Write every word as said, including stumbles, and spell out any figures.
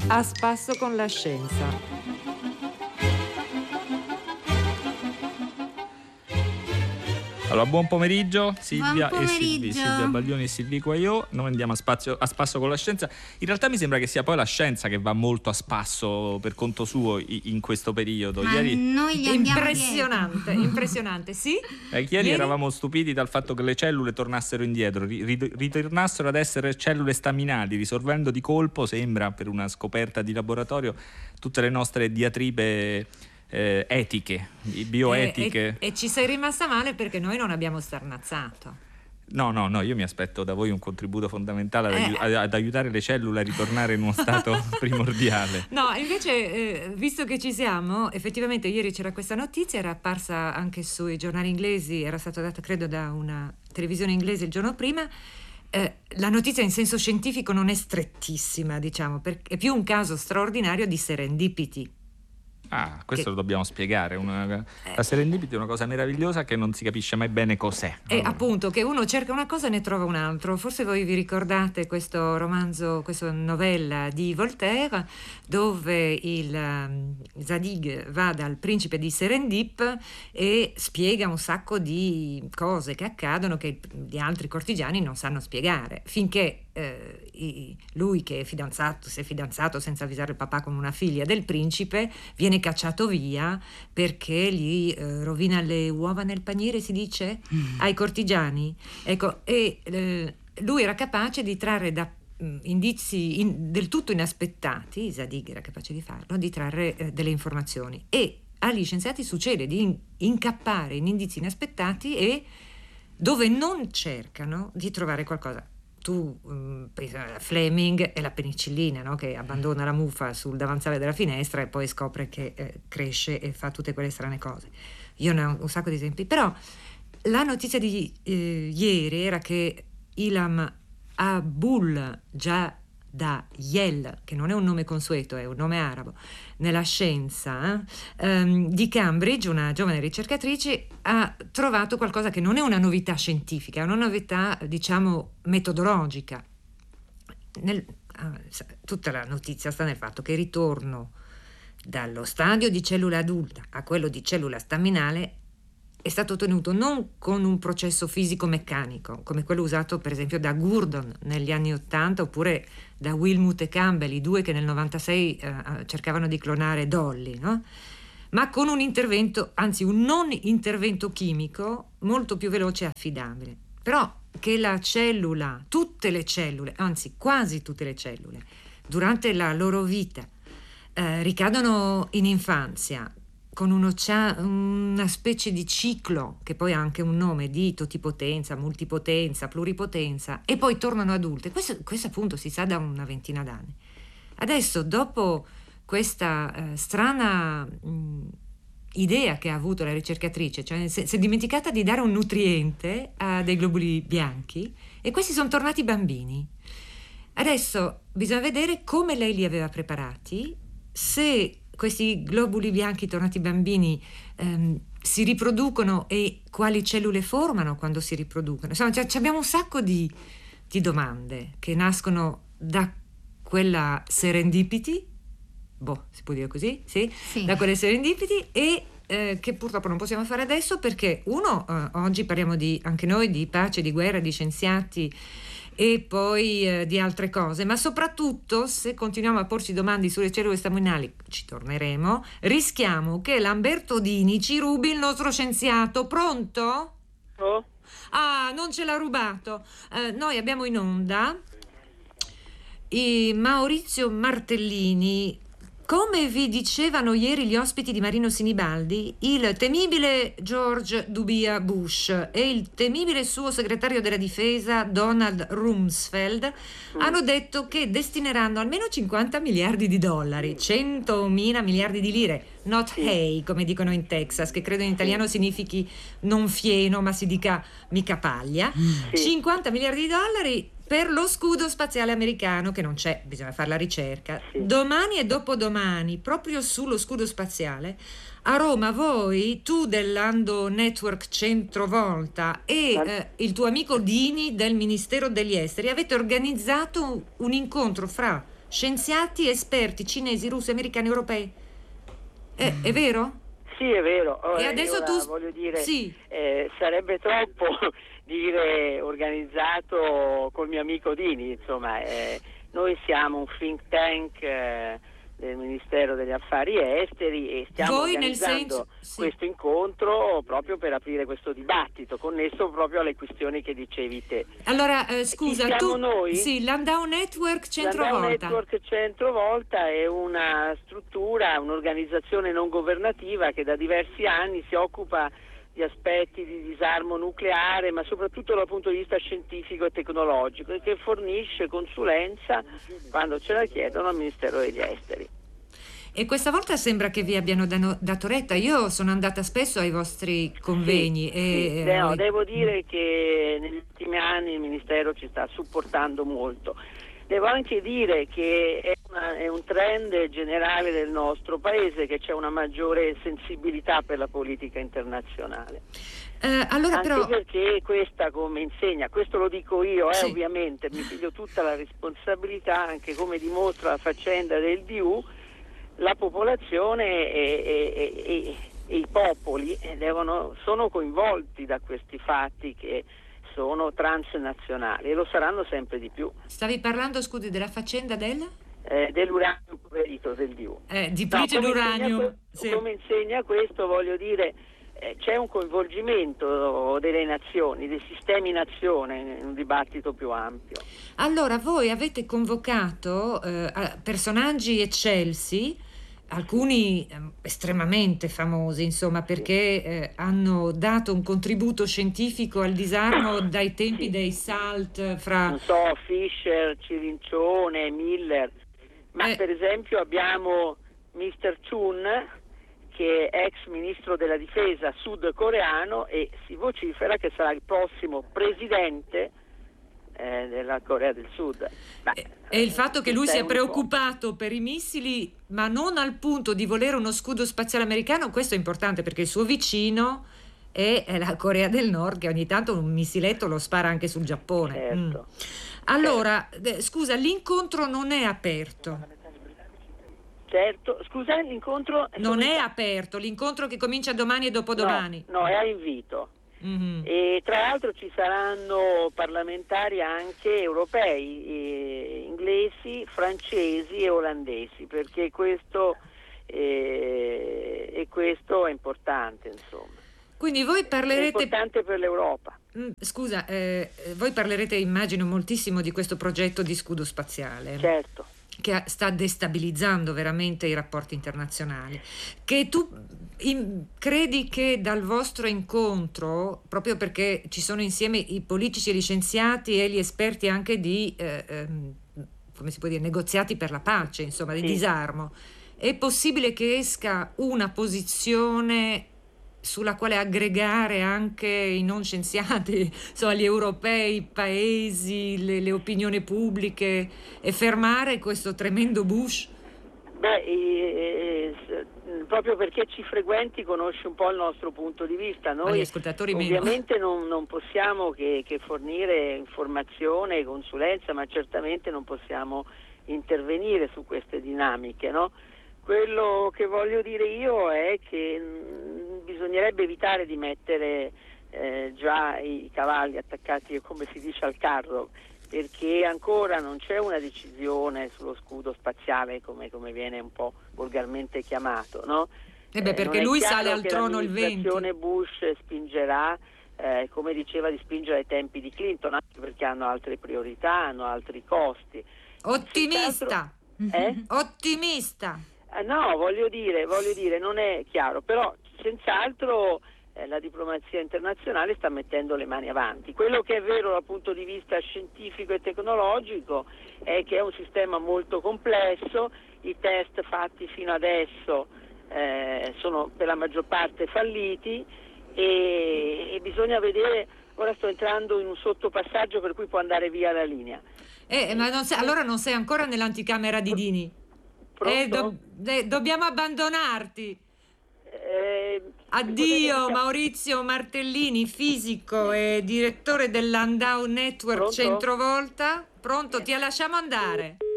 A spasso con la scienza. Allora, buon pomeriggio Silvia buon pomeriggio. e Silvi, Silvia Baglioni e Silvi Quagliò. Noi andiamo a, spazio, a spasso con la scienza. In realtà mi sembra che sia poi la scienza che va molto a spasso per conto suo in questo periodo. Ma ieri noi gli andiamo Impressionante, impressionante, sì. eh, ieri, ieri eravamo stupiti dal fatto che le cellule tornassero indietro, ri- ri- ritornassero ad essere cellule staminali, risolvendo di colpo, sembra, per una scoperta di laboratorio, tutte le nostre diatribe Eh, etiche, bioetiche. E, e, e ci sei rimasta male perché noi non abbiamo sternazzato. No, no, no, io mi aspetto da voi un contributo fondamentale ad, Eh. aiu- ad aiutare le cellule a ritornare in uno stato primordiale. No, invece, eh, visto che ci siamo, effettivamente ieri c'era questa notizia, era apparsa anche sui giornali inglesi, era stata data credo da una televisione inglese il giorno prima. Eh, la notizia in senso scientifico non è strettissima, diciamo, perché è più un caso straordinario di serendipity. Ah, questo Che- lo dobbiamo spiegare. Una, la serendipity è una cosa meravigliosa che non si capisce mai bene cos'è. E Allora, appunto che uno cerca una cosa e ne trova un altro. Forse voi vi ricordate questo romanzo, questa novella di Voltaire, dove il um, Zadig va dal principe di Serendip e spiega un sacco di cose che accadono che gli altri cortigiani non sanno spiegare, finché eh, i- lui, che è fidanzato, si è fidanzato senza avvisare il papà con una figlia del principe, viene cacciato via perché gli eh, rovina le uova nel paniere, si dice, ai cortigiani. Ecco, e eh, lui era capace di trarre da mh, indizi in- del tutto inaspettati, Zadig era capace di farlo, di trarre eh, delle informazioni. E agli scienziati succede di in- incappare in indizi inaspettati e dove non cercano di trovare qualcosa. Tu mh, pensa a Fleming e la penicillina, no? Che abbandona la muffa sul davanzale della finestra e poi scopre che eh, cresce e fa tutte quelle strane cose. Io ne ho un sacco di esempi, però la notizia di eh, ieri era che Ilham Abul Jadayel, che non è un nome consueto, è un nome arabo, nella scienza eh, ehm, di Cambridge, una giovane ricercatrice, ha trovato qualcosa che non è una novità scientifica, è una novità, diciamo, metodologica. Nel- ah, sa- tutta la notizia sta nel fatto che il ritorno dallo stadio di cellula adulta a quello di cellula staminale è stato ottenuto non con un processo fisico-meccanico, come quello usato per esempio da Gurdon negli anni ottanta oppure da Wilmut e Campbell, i due che nel novantasei eh, cercavano di clonare Dolly, no? Ma con un intervento, anzi un non intervento chimico molto più veloce e affidabile. Però che la cellula, tutte le cellule, anzi quasi tutte le cellule, durante la loro vita eh, ricadono in infanzia con un ocia- una specie di ciclo che poi ha anche un nome di totipotenza, multipotenza, pluripotenza, e poi tornano adulte. Questo, questo appunto si sa da una ventina d'anni. Adesso, dopo questa eh, strana mh, idea che ha avuto la ricercatrice, cioè si si è dimenticata di dare un nutriente a dei globuli bianchi e questi sono tornati bambini. Adesso bisogna vedere come lei li aveva preparati, se questi globuli bianchi tornati bambini ehm, si riproducono e quali cellule formano quando si riproducono. Insomma, cioè, abbiamo un sacco di, di domande che nascono da quella serendipity, boh, si può dire così? Sì? Sì. Da quelle serendipity e eh, che purtroppo non possiamo fare adesso perché uno, eh, oggi parliamo di, anche noi di pace, di guerra, di scienziati e poi eh, di altre cose, ma soprattutto se continuiamo a porci domande sulle cellule staminali, ci torneremo, rischiamo che Lamberto Dini ci rubi il nostro scienziato. Pronto? Oh, Ah, non ce l'ha rubato. Eh, noi abbiamo in onda i Maurizio Martellini. Come vi dicevano ieri gli ospiti di Marino Sinibaldi, il temibile George W. Bush e il temibile suo segretario della difesa Donald Rumsfeld hanno detto che destineranno almeno cinquanta miliardi di dollari, centomila miliardi di lire, not hay, come dicono in Texas, che credo in italiano significhi non fieno, ma si dica mica paglia, cinquanta miliardi di dollari per lo scudo spaziale americano, che non c'è, bisogna fare la ricerca. Sì. Domani e dopodomani, proprio sullo scudo spaziale, a Roma voi, tu dell'Ando Network Centrovolta e Ah. eh, il tuo amico Dini del Ministero degli Esteri avete organizzato un incontro fra scienziati esperti cinesi, russi, americani, europei. È, è vero? Sì, è vero. Ora, E adesso ora, tu... voglio dire, Sì. eh, sarebbe troppo dire organizzato col mio amico Dini, insomma, eh, noi siamo un think tank eh, del Ministero degli Affari Esteri e stiamo Voi nel organizzando senso... sì. questo incontro proprio per aprire questo dibattito, connesso proprio alle questioni che dicevi te. Allora, eh, scusa, Chi siamo tu... noi? Sì, Landau Network Centrovolta. Landau Network Centrovolta è una struttura, un'organizzazione non governativa che da diversi anni si occupa di aspetti di disarmo nucleare, ma soprattutto dal punto di vista scientifico e tecnologico, e che fornisce consulenza quando ce la chiedono al Ministero degli Esteri. E questa volta sembra che vi abbiano dano- dato retta. Io sono andata spesso ai vostri convegni. Sì, e, sì. No, eh, devo dire che negli ultimi anni il Ministero ci sta supportando molto. Devo anche dire che è, una, è un trend generale del nostro Paese, che c'è una maggiore sensibilità per la politica internazionale. eh, allora Anche però... perché questa, come insegna, questo lo dico io, eh, Sì. ovviamente, mi piglio tutta la responsabilità, anche come dimostra la faccenda del D U, la popolazione e, e, e, e i popoli devono, sono coinvolti da questi fatti che sono transnazionali e lo saranno sempre di più. Stavi parlando, scusi, della faccenda del... Eh, dell'uranio impoverito del D U. Eh, di No, come l'uranio. insegna, Sì. come insegna questo, voglio dire, eh, c'è un coinvolgimento delle nazioni, dei sistemi nazione in un dibattito più ampio. Allora, voi avete convocato eh, personaggi eccelsi, alcuni eh, estremamente famosi, insomma, perché eh, hanno dato un contributo scientifico al disarmo dai tempi Sì. dei SALT fra... Non so, Fischer, Cirincione, Miller, ma Eh. per esempio abbiamo mister Chun, che è ex ministro della difesa sudcoreano e si vocifera che sarà il prossimo presidente eh, della Corea del Sud. Ma, E, e il fatto che lui questa è sia un preoccupato per i missili, ma non al punto di volere uno scudo spaziale americano, questo è importante perché il suo vicino è, è la Corea del Nord, che ogni tanto un missiletto lo spara anche sul Giappone. Certo. Mm. Allora, eh, scusa, l'incontro non è aperto. Certo, scusa, l'incontro Non è aperto, l'incontro che comincia domani e dopodomani. No, no, è a invito. Mhm. E tra l'altro ci saranno parlamentari anche europei, eh, inglesi, francesi e olandesi, perché questo, eh, e questo è importante, insomma. Quindi voi È parlerete... importante per l'Europa. Mm, Scusa, eh, voi parlerete, immagino, moltissimo di questo progetto di scudo spaziale. Certo. Che sta destabilizzando veramente i rapporti internazionali. Che tu in, credi che dal vostro incontro, proprio perché ci sono insieme i politici e gli scienziati e gli esperti anche di, eh, ehm, come si può dire, negoziati per la pace, insomma, di Sì. disarmo, è possibile che esca una posizione sulla quale aggregare anche i non scienziati, insomma, gli europei, i paesi, le, le opinioni pubbliche e fermare questo tremendo Bush? Beh, eh, eh, proprio perché ci frequenti conosci un po' il nostro punto di vista. Ma gli Noi ascoltatori meno. ovviamente non, non possiamo che, che fornire informazione e consulenza, ma certamente non possiamo intervenire su queste dinamiche, no? Quello che voglio dire io è che mh, bisognerebbe evitare di mettere eh, già i cavalli attaccati, come si dice, al carro, perché ancora non c'è una decisione sullo scudo spaziale, come, come viene un po' volgarmente chiamato, no? Eh beh, Eh, perché non è lui chiaro sale al che trono il venti. l'amministrazione Bush spingerà, eh, come diceva, di spingere ai tempi di Clinton, anche perché hanno altre priorità, hanno altri costi. Ottimista! Eh? Ottimista! Eh, no, voglio dire, voglio dire, non è chiaro, però senz'altro eh, la diplomazia internazionale sta mettendo le mani avanti. Quello che è vero dal punto di vista scientifico e tecnologico è che è un sistema molto complesso, i test fatti fino adesso eh, sono per la maggior parte falliti e, e bisogna vedere, ora sto entrando in un sottopassaggio per cui può andare via la linea. Eh, ma non sei, allora non sei ancora nell'anticamera di Dini? Eh, do- de- dobbiamo abbandonarti. Eh, Addio Maurizio Martellini, fisico e direttore del Landau Network Pronto? Centrovolta. Pronto, ti lasciamo andare.